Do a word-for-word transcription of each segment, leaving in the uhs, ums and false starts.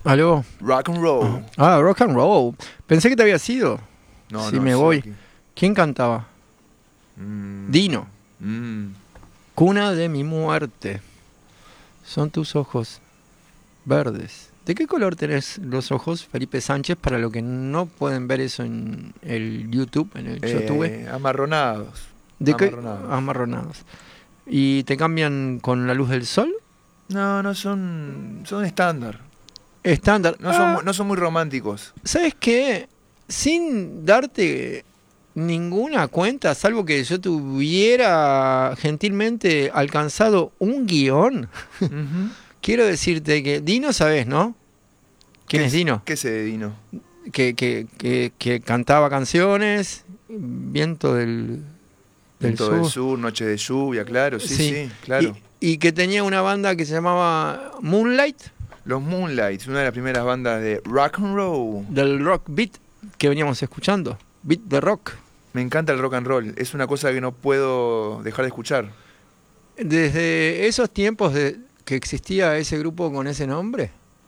Aló. Rock and roll. Ah, rock and roll. Pensé que te había sido. No, Si no, me sí, voy. aquí. ¿Quién cantaba? Mm. Dino. Mm. Cuna de mi muerte. Son tus ojos verdes. ¿De qué color tenés los ojos, Felipe Sánchez? Para los que no pueden ver eso en el YouTube, en el YouTube. Eh, amarronados. ¿De qué? amarronados. Amarronados. ¿Y te cambian con la luz del sol? No, no son. Son estándar. Estándar. No, son, Ah, mu- no son muy románticos. ¿sabes qué? Sin darte ninguna cuenta, salvo que yo tuviera gentilmente alcanzado un guión, Ujú. quiero decirte que Dino, ¿sabes, no? ¿Quién ¿Qué es Dino? ¿Qué se de Dino? Que, que, que, que cantaba canciones, Viento del, del Viento Sur. del Sur, Noche de Lluvia, claro, sí, sí, claro. Y, y que tenía una banda que se llamaba Moonlight, Los Moonlights, una de las primeras bandas de rock and roll. del rock beat que veníamos escuchando. Beat de rock. Me encanta el rock and roll, es una cosa que no puedo dejar de escuchar. Desde esos tiempos de que existía ese grupo con ese nombre,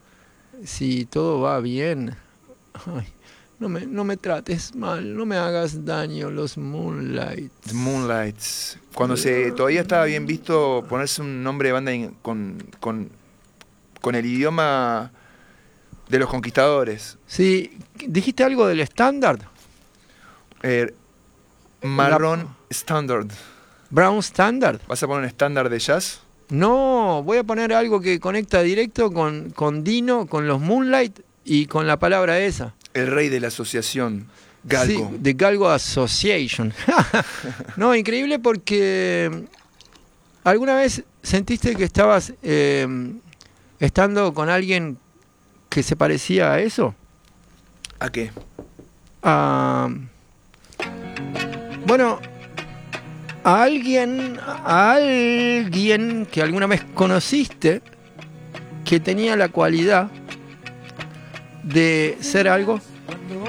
si todo va bien, ay, no me, no me trates mal, no me hagas daño, los Moonlights. The Moonlights. Cuando se todavía estaba bien visto ponerse un nombre de banda in- con, con, con el idioma de los conquistadores. Sí, dijiste algo del estándar, Eh, marrón Standard. Brown Standard. ¿Vas a poner un estándar de jazz? No, voy a poner algo que conecta directo con, con Dino, con los Moonlight y con la palabra esa. El rey de la asociación, Galgo. Sí, de Galgo Association. No, increíble porque ¿alguna vez sentiste que estabas eh, estando con alguien que se parecía a eso? ¿A qué? A, bueno, a alguien, a alguien que alguna vez conociste que tenía la cualidad de ser algo